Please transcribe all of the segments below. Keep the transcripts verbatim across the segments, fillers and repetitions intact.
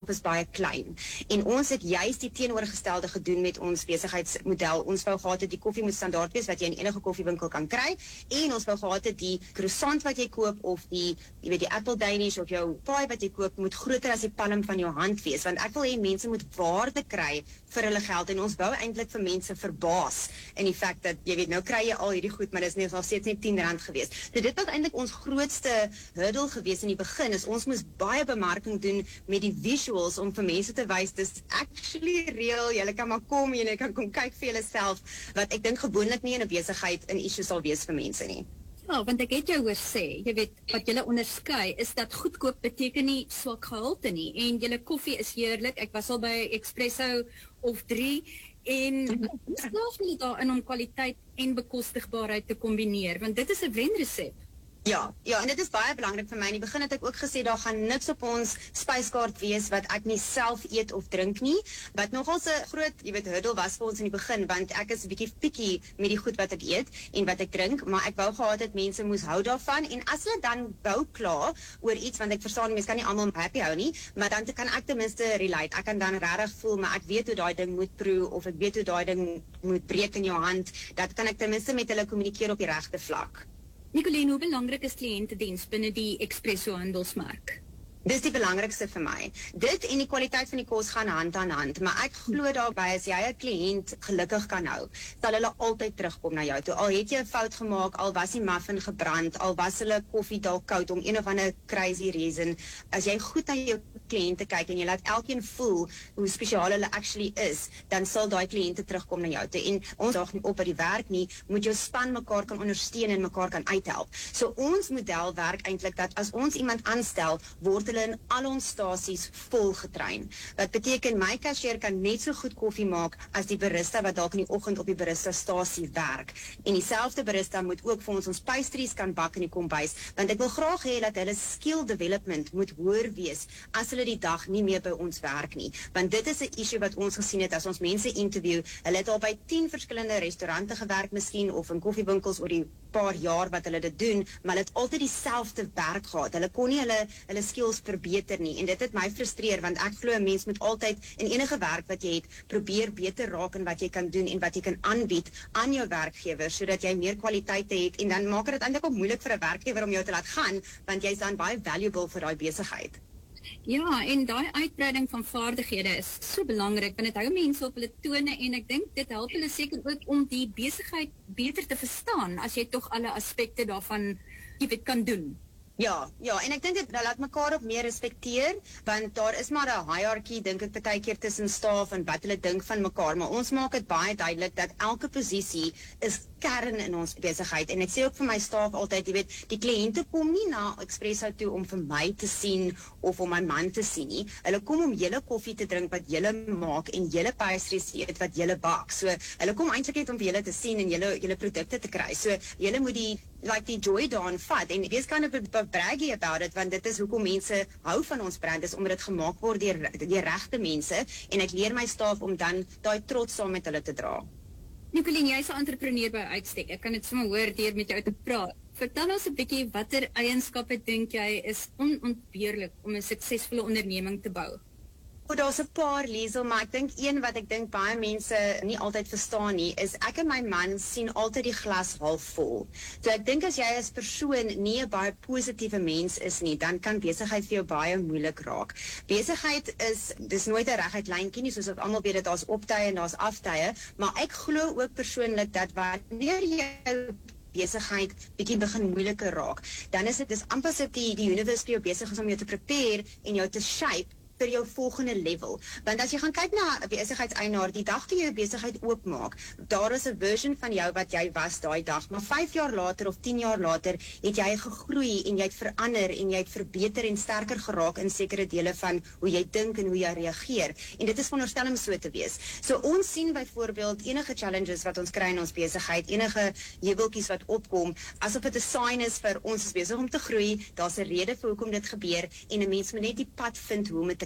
is baie klein. En ons het juist die teenoorgestelde gedoen met ons besigheidsmodel. Ons wou gehad het die koffie moet standaard wees wat jy in enige koffiewinkel kan kry, en ons wou gehad het die croissant wat jy koop of die, jy weet, die apple Danish of jou pie wat jy koop moet groter as die palm van jou hand wees, want ek wil hê mense moet waarde kry vir hulle geld, en ons wou eintlik vir mense verbaas in die feit dat, jy weet, nou kry jy al hierdie goed, maar dit is nog steeds net tien rand gewees. So dit was eintlik ons grootste hurdle gewees in die begin, is ons moes baie bemarking doen met die visuals om vir mense te wys, dis actually real, julle kan maar kom, julle kan kom kyk vir julle self, wat ek dink gewoonlik nie in 'n besigheid 'n issue sal wees vir mense nie. Ja, want ek het jou hoor sê, jy weet, wat julle onderskei, is dat goedkoop beteken nie swak gehalte nie, en julle koffie is heerlik, ek was al by Espresso of drie, en slaag julle daarin om kwaliteit en bekostigbaarheid te kombineer, want dit is 'n wenresep. Ja, ja, en dit is baie belangrik vir my. In die begin het ek ook gesê, daar gaan niks op ons spyskaart wees wat ek nie self eet of drink nie, wat nogal 'n groot, jy weet, hurdle was vir ons in die begin, want ek is 'n bietjie picky met die goed wat ek eet en wat ek drink, maar ek wou gehad het mense moes hou daarvan, en as hulle dan wou kla oor iets, want ek verstaan, mense kan nie almal happy hou nie, maar dan kan ek ten minste relate, ek kan dan regtig voel, maar ek weet hoe daai ding moet proe, of ek weet hoe daai ding moet breek in jou hand, dat kan ek ten minste met hulle kommunikeer op die regte vlak. Nicolien, hoe belangrik is kliëntediens binne die Espresso handelsmerk? Dis die belangrikste vir my. Dit en die kwaliteit van die kos gaan hand aan hand, maar ek glo daarby, as jy 'n kliënt gelukkig kan hou, sal hulle altyd terugkom na jou toe. Al het jy 'n fout gemaak, al was die muffin gebrand, al was hulle koffie dalk koud om een of ander crazy reason, as jy goed na jou kliënte kyk en jy laat elkeen voel hoe spesiaal hulle actually is, dan sal daai kliënte terugkom na jou toe. En ons daag nie op by die werk nie, moet jou span mekaar kan ondersteun en mekaar kan uithelp. So ons model werk eintlik dat as ons iemand aanstel, word hulle in al ons stasies vol getrein. Wat beteken my cashier kan net so goed koffie maak as die barista wat dalk in die oggend op die barista stasie werk. En dieselfde barista moet ook vir ons ons pastries kan bak in die kombuis, want ek wil graag hê dat hulle skill development moet hoër wees as hulle die dag nie meer by ons werk nie. Want dit is 'n issue wat ons gesien het as ons mense interview. Hulle het al by tien verskillende restaurante gewerk miskien, of in koffiewinkels oor die paar jaar wat hulle dit doen, maar hulle het altyd dieselfde werk gehad. Hulle kon nie hulle, hulle skills verbeter nie, en dit het my frustreer, want ek glo 'n mens moet altyd in enige werk wat jy het, probeer beter raak in wat jy kan doen en wat jy kan aanbied aan jou werkgewer, sodat jy meer kwaliteite het, en dan maak dit eintlik ook moeilik vir 'n werkgewer om jou te laat gaan, want jy's dan baie valuable vir daai besigheid. Ja, en daai uitbreiding van vaardighede is so belangrik, want dit hou mense op hulle tone, en ek dink dit help hulle seker ook om die besigheid beter te verstaan, as jy tog alle aspekte daarvan, jy weet, kan doen. Ja, ja, en ek dink dit laat mekaar ook meer respekteer, want daar is maar 'n hiërargie, dink ek partykeer tussen staf en wat hulle dink van mekaar, maar ons maak dit baie duidelik dat elke posisie is kern in ons besigheid, en ek sê ook vir my staf altyd, jy weet, die kliënte kom nie na Espresso toe om vir my te sien of om my man te sien nie, hulle kom om julle koffie te drink wat julle maak en julle pastries eet wat julle bak, so hulle kom eintlik net om vir julle te sien en julle julle produkte te kry, so julle moet die like die joy daarin vat, en wees kind of braggy about it, want dit is hoekom mense hou van ons brand, is omdat dit gemaak word deur die regte mense, en ek leer my staf om dan daai trots saam met hulle te dra. Nicolien, jy is 'n entrepreneur by uitstek, ek kan dit sommer hoor deur met jou te praat. Vertel ons 'n bietjie, watter eienskappe dink jy is onontbeerlik om 'n suksesvolle onderneming te bou? Oh, daar's 'n paar, Liesel, maar ek dink een wat ek dink baie mense nie altyd verstaan nie, is ek en my man sien altyd die glas half vol. So ek dink as jy as persoon nie 'n baie positiewe mens is nie, dan kan besigheid vir jou baie moeilik raak. Besigheid is, dis nooit 'n reguit lyntjie nie, soos wat almal weet, dat daar's optye en daar's aftye, maar ek glo ook persoonlik dat wanneer jy besigheid bietjie begin moeiliker raak, dan is dit dis amper so die die universe vir jou besig is om jou te prepare en jou te shape vir jou volgende level. Want as jy gaan kyk na 'n besigheidseienaar, die dag toe jy 'n besigheid oopmaak, daar is 'n version van jou wat jy was daai dag, maar vyf jaar later of tien jaar later het jy gegroei en jy het verander en jy het verbeter en sterker geraak in sekere dele van hoe jy dink en hoe jy reageer. En dit is veronderstel om so te wees. So ons sien byvoorbeeld enige challenges wat ons kry in ons besigheid, enige heuweltjies wat opkom, asof dit 'n sign is vir ons is besig om te groei, daar's 'n rede vir hoekom dit gebeur, en 'n mens moet net die pad vind hoe om dit te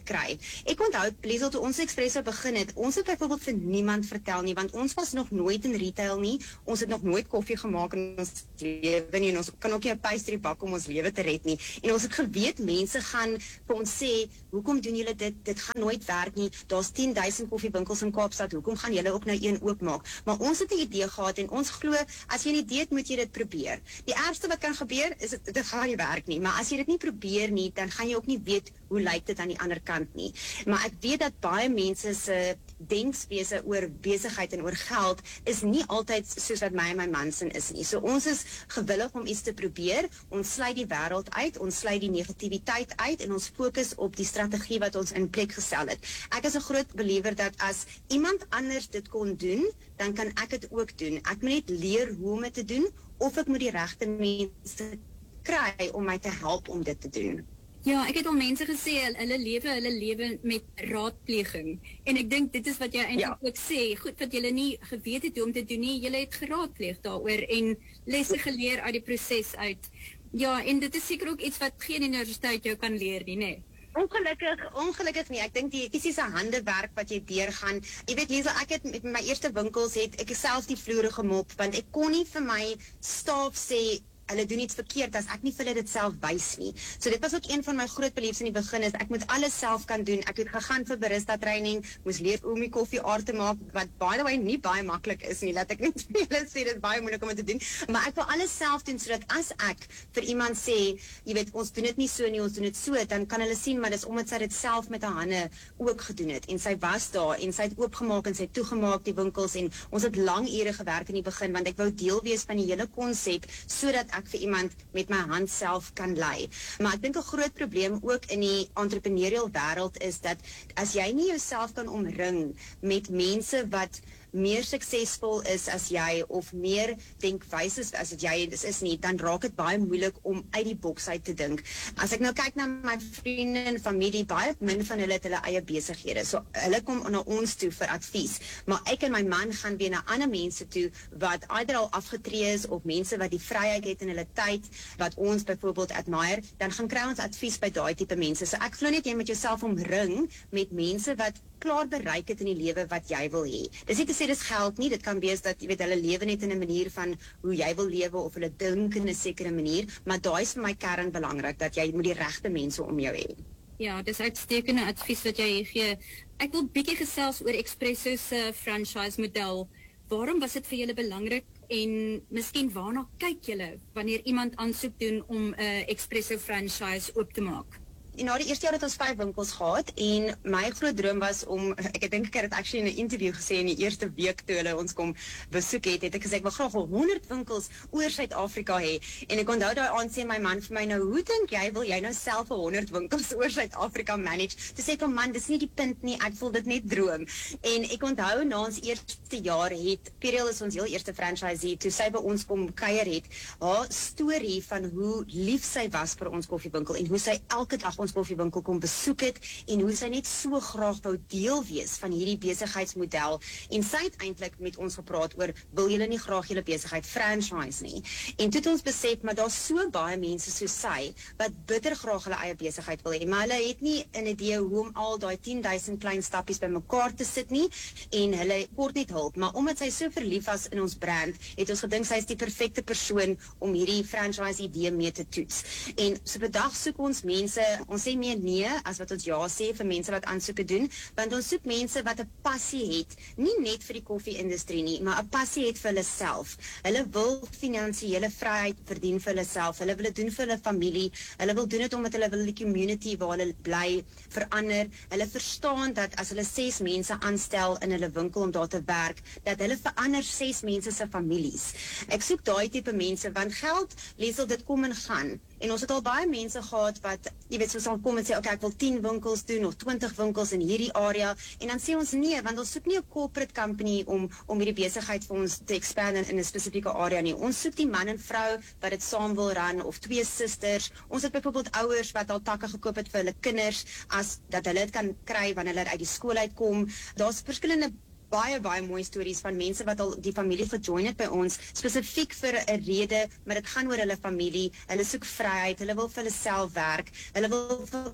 kry. Ek onthou, Liesel, toe ons Expresso begin het, ons het byvoorbeeld vir niemand vertel nie, want ons was nog nooit in retail nie, ons het nog nooit koffie gemaak in ons lewe nie, en ons kan ook nie 'n pastry bak om ons lewe te red nie, en ons het geweet, mense gaan vir ons sê, hoekom doen julle dit, dit gaan nooit werk nie, daar's tien duisend koffiewinkels in Kaapstad, hoekom gaan julle ook nou een oopmaak, maar ons het 'n idee gehad, en ons glo, as jy 'n idee het, moet jy dit probeer. Die ergste wat kan gebeur, is dit, dit gaan nie werk nie, maar as jy dit nie probeer nie, dan gaan jy ook nie weet, hoe lyk dit aan die ander kant nie. Maar ek weet dat baie mense se denkswese oor besigheid en oor geld is nie altyd soos wat my en my man sin is nie. So ons is gewillig om iets te probeer, ons sluit die wêreld uit, ons sluit die negativiteit uit en ons fokus op die strategie wat ons in plek gestel het. Ek is 'n groot believer dat as iemand anders dit kon doen, dan kan ek dit ook doen. Ek moet net leer hoe om dit te doen, of ek moet die regte mense kry om my te help om dit te doen. Ja, ek het al mense gesê, hulle lewe, hulle lewe met raadpleging. En ek dink, dit is wat jy eintlik Ja. ook sê, goed wat julle nie geweet het hoe om te doen nie, julle het geraadpleeg daaroor en lesse geleer uit die proses uit. Ja, en dit is seker ook iets wat geen universiteit jou kan leer nie, nee. Ongelukkig, ongelukkig nie. Ek dink die fisiese handewerk wat jy deurgaan. Jy weet, Liesel, ek het met my eerste winkels het ek self die vloere gemop, want ek kon nie vir my staf sê, hulle doen iets verkeerd as ek nie vir hulle dit self wys nie. So dit was ook een van my groot beliefs in die begin is, ek moet alles self kan doen. Ek het gegaan vir barista training, moes leer hoe om die koffie aard te maak, wat by the way nie baie maklik is nie, dat ek net vir julle sê, dit is baie moeilik om dit te doen, maar ek wil alles self doen, sodat as ek vir iemand sê, jy weet, ons doen dit nie so nie, ons doen dit so, dan kan hulle sien, maar dis omdat sy dit self met haar hande ook gedoen het, en sy was daar, en sy het oopgemaak, en sy het toegemaak die winkels, en ons het lang ure gewerk in die begin, want ek wou deel wees van die hele konsep, sodat ek vir iemand met my hand self kan lei. Maar ek dink 'n groot probleem ook in die entrepreneurial wêreld is dat as jy nie jouself kan omring met mense wat meer suksesvol is as jy of meer denkwyses as wat jy dis is nie, dan raak dit baie moeilik om uit die boks uit te dink. As ek nou kyk na my vriende en familie, baie min van hulle het hulle eie besighede. So hulle kom na ons toe vir advies, maar ek en my man gaan weer na ander mense toe wat either al afgetree is of mense wat die vryheid het in hulle tyd wat ons byvoorbeeld admire, dan gaan kry ons advies by daai tipe mense. So ek glo net jy moet jouself omring met mense wat klaar bereik het in die lewe wat jy wil hê. Dis nie te sê dis geld nie, dit kan wees dat jy weet hulle lewe net in 'n manier van hoe jy wil lewe of hulle dink in 'n sekere manier, maar daai is vir my kern belangrik dat jy moet die regte mense om jou hê. Ja, dis uitstekende advies wat jy gee. Ek wil bietjie gesels oor Expresso se franchise model. Waarom was dit vir julle belangrik en miskien waarna kyk julle wanneer iemand aansoek doen om 'n uh, Expresso franchise oop te maak? En na die eerste jaar het ons vyf winkels gehad en my groot droom was om, ek dink ek het dit actually in 'n interview gesê in die eerste week toe hulle ons kom besoek het, het ek gesê ek wil graag honderd winkels oor Suid-Afrika hê. En ek onthou daai aand sê my man vir my, nou hoe dink jy wil jy nou self honderd winkels oor Suid-Afrika manage? Toe sê ek hom, man, dis nie die punt nie, ek voel dit net droom. En ek onthou na ons eerste jaar het Periel is ons heel eerste franchisee, toe sy by ons kom kuier het, haar storie van hoe lief sy was vir ons koffiewinkel en hoe sy elke dag ons koffiewinkel kom besoek het en hoe sy net so graag wou deel wees van hierdie besigheidsmodel en sy het eintlik met ons gepraat oor wil julle nie graag julle besigheid franchise nie en toe het ons besef maar daar's so baie mense soos sy wat bitter graag hulle eie besigheid wil hê maar hulle het nie 'n idee hoe om al daai tien duisend klein stappies bymekaar te sit nie en hulle kort net hulp maar omdat sy so verlief was in ons brand het ons gedink sy is die perfekte persoon om hierdie franchise idee mee te toets en so bedag soek ons mense ons sê meer nee as wat ons ja sê vir mense wat aansoeke doen, want ons soek mense wat 'n passie het, nie net vir die koffie-industrie nie, maar 'n passie het vir hulle self. Hulle wil finansiële vryheid verdien vir hulle self, hulle wil dit doen vir hulle familie, hulle wil doen dit omdat hulle wil die community waar hulle bly verander. Hulle verstaan dat as hulle ses mense aanstel in hulle winkel om daar te werk, dat hulle verander ses mense se families. Ek soek daai tipe mense want geld, Liesel, dit kom en gaan. En ons het al baie mense gehad wat, jy weet, soos al kom en sê, ok, ek wil tien winkels doen, of twintig winkels in hierdie area, en dan sê ons nee, want ons soek nie 'n corporate company om, om hierdie besigheid vir ons te expand in, in 'n spesifieke area nie. Ons soek die man en vrou wat dit saam wil run, of twee susters. Ons het byvoorbeeld ouers wat al takke gekoop het vir hulle kinders, as dat hulle dit kan kry wanneer hulle uit die skool uitkom. Daar's verskillende baie, baie mooi stories van mense wat al die familie gejoin het by ons, spesifiek vir 'n rede, maar dit gaan oor hulle familie, hulle soek vryheid, hulle wil vir hulle self werk, hulle wil vir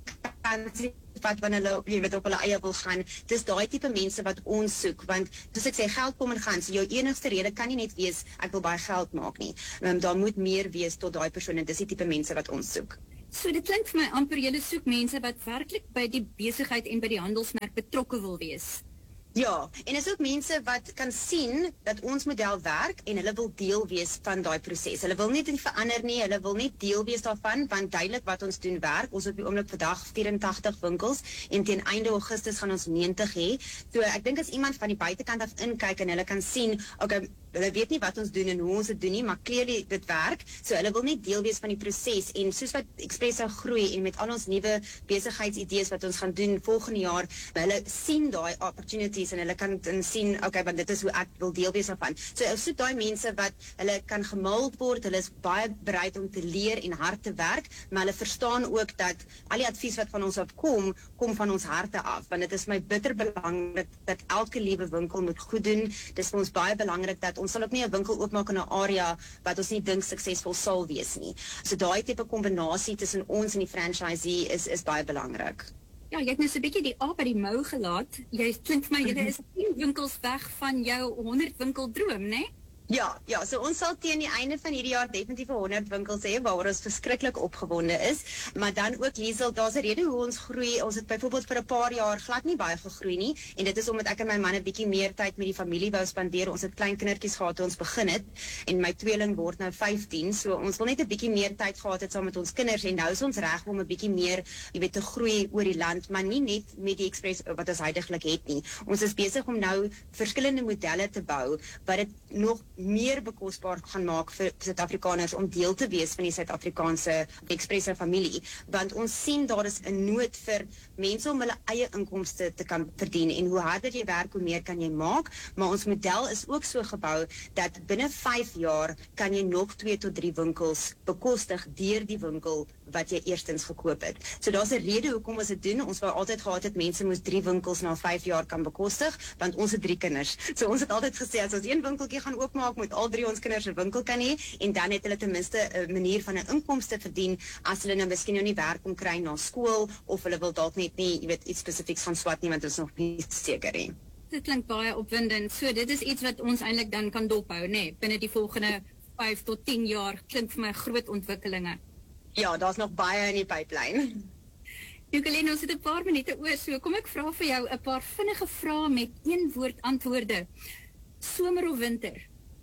vakansie wat wanneer hulle jy weet op hulle eie wil gaan. Dis daai tipe mense wat ons soek, want soos ek sê, geld kom en gaan. So jou enigste rede kan nie net wees ek wil baie geld maak nie. Um, daar moet meer wees tot daai persoon en dis die tipe mense wat ons soek. So dit klink vir my amper julle soek mense wat werklik by die besigheid en by die handelsmerk betrokke wil wees. Ja, en is ook mense wat kan sien dat ons model werk en hulle wil deel wees van daai proses. Hulle wil nie dit verander nie, hulle wil nie deel wees daarvan, want duidelik wat ons doen werk. Ons op die oomblik vandag vyf-en-tagtig winkels en teen einde Augustus gaan ons negentig hê. So ek dink as iemand van die buitekant af inkyk en hulle kan sien, okay, hulle weet nie wat ons doen en hoe ons dit doen nie, maar clearly dit werk. So hulle wil net deel wees van die proses en soos wat Expresso groei en met al ons nuwe besigheidsidees wat ons gaan doen volgende jaar, hulle sien daai opportunities en hulle kan dan sien, okay, want dit is hoe ek wil deel wees daarvan. So ons soek daai mense wat hulle kan gemuld word, hulle is baie bereid om te leer en hard te werk, maar hulle verstaan ook dat al die advies wat van ons afkom, kom van ons harte af, want dit is my bitter belangrik dat elke liewe winkel moet goed doen. Dit is vir ons baie belangrik dat ons sal ook nie 'n winkel oopmaak in 'n area wat ons nie dink suksesvol sal wees nie. So daai tipe kombinasie tussen ons en die franchisee is is baie belangrik. Ja, jy het net so 'n bietjie die aap by die mou gelaat. Jy klink vir my julle is tien winkels weg van jou honderd winkel droom, né? Nee? Ja, ja, so ons sal teen die einde van hierdie jaar definitief honderd winkels hê waaroor ons verskriklik opgewonde is, maar dan ook Liesel, daar's 'n rede hoe ons groei. Ons het byvoorbeeld vir 'n paar jaar glad nie baie gegroei nie en dit is omdat ek en my man 'n bietjie meer tyd met die familie wou spandeer. Ons het klein kindertjies gehad toe ons begin het en my tweeling word nou vyftien, so ons wil net 'n bietjie meer tyd gehad het saam met ons kinders en nou is ons reg om 'n bietjie meer, jy weet, te groei oor die land, maar nie net met die Express wat ons heidaglik het nie. Ons is besig om nou verskillende modelle te bou wat dit nog meer bekosbaar gaan maak vir Suid-Afrikaners om deel te wees van die Suid-Afrikaanse Expresso familie, want ons sien daar is 'n nood vir mense om hulle eie inkomste te kan verdien en hoe harder jy werk, hoe meer kan jy maak, maar ons model is ook so gebou dat binne vyf jaar kan jy nog twee tot drie winkels bekostig deur die winkel wat jy eerstens gekoop het. So daar's 'n rede hoekom ons dit doen. Ons wou altyd gehad het mense moes drie winkels na vyf jaar kan bekostig, want ons het drie kinders. So ons het altyd gesê as ons een winkeltjie gaan oopmaak, moet al drie ons kinders 'n winkel kan hê en dan het hulle ten minste 'n manier van 'n inkomste verdien as hulle nou miskien nou nie werk kon kry na skool of hulle wil dalk net nie, jy weet, iets spesifieks gaan swat nie want ons is nog nie seker nie. Dit klink baie opwindend. So dit is iets wat ons eintlik dan kan dophou, nê, nee, binne die volgende vyf tot tien jaar. Klink vir my groot ontwikkelinge. Ja, daar's nog baie in die pipeline. Nicolene, ons het 'n paar minute oor, so kom ek vra vir jou 'n paar vinnige vrae met een woord antwoorde. Somer of winter?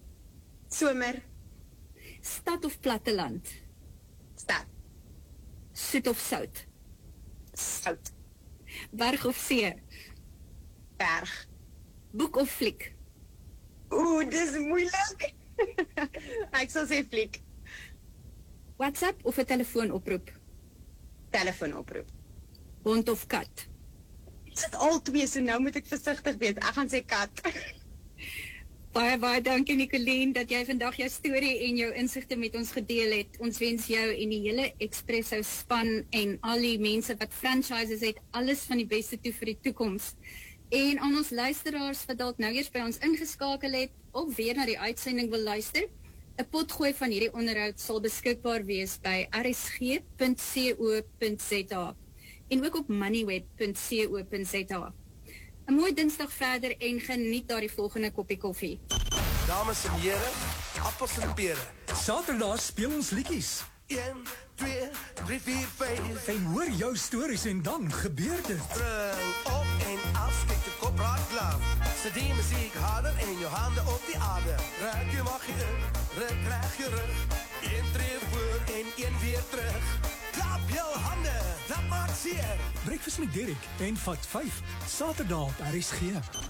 Somer. Stad of platteland? Stad. Soet of sout? Sout. Berg of see? Berg. Boek of fliek? Oeh, dis moeilik. Ek sal sê fliek. WhatsApp of 'n telefoonoproep? Telefoonoproep. Hond of kat? Dit is al twee, so nou moet ek versigtig wees. Ek gaan sê kat. Baie, baie dankie Nicolene dat jy vandag jou storie en jou insigte met ons gedeel het. Ons wens jou en die hele Expresso span en al die mense wat franchises het, alles van die beste toe vir die toekoms. En aan ons luisteraars wat dalk nou eers by ons ingeskakel het of weer na die uitsending wil luister, 'n potgooi van hierdie onderhoud sal beskikbaar wees by r s g punt co punt z a en ook op moneyweb punt co punt z a. 'n Mooi Dinsdag verder en geniet daar die volgende koppie koffie. Dames en here, appels en pere. Saterdag speel ons liedjies. een, twee, drie, vier, vyf. En hoor jou stories en dan gebeur dit. Spring op en af, steek de kop raak klaar. Zet die muziek harder en je handen op die aarde. Ruik je mag je in, ruk krijg je rug. Eén tree voor en één weer terug. Klap jou handen, dat maakt zeer. Breakfast met Derek en Vat vyf, Saterdag op R S G.